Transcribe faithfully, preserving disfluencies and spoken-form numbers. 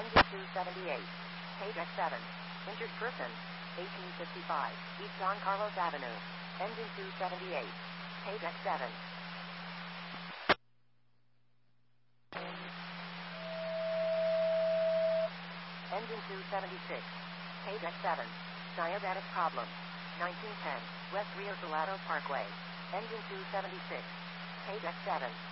Engine two seventy-eight. Page X seven. Injured person. eighteen fifty-five. East Don Carlos Avenue. Engine two seventy-eight. Page X seven. Engine two seventy-six. Page X seven. Diabetic problem. nineteen ten. West Rio Salado Parkway. Engine two seventy-six. Page X seven.